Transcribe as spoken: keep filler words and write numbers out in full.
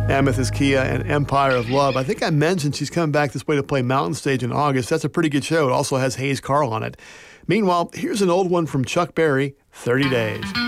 Amethyst Kia and Empire of Love. I think I mentioned she's coming back this way to play Mountain Stage in August. That's a pretty good show. It also has Hayes Carll on it. Meanwhile, here's an old one from Chuck Berry, thirty days.